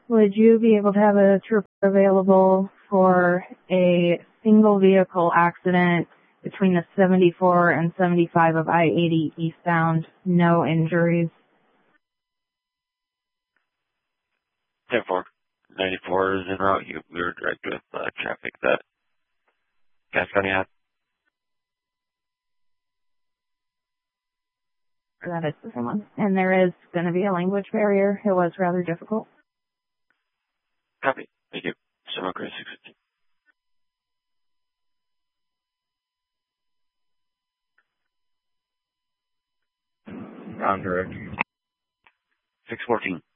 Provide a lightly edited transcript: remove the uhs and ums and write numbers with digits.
Would you be able to have a trooper available for a single vehicle accident between the 74 and 75 of I-80 eastbound, no injuries? 10-4. 94 is en route. We were direct with traffic that Cass County had. That is the same one. And there is going to be a language barrier. It was rather difficult. Copy. Thank you. Summer Grace 615. On direct. 614.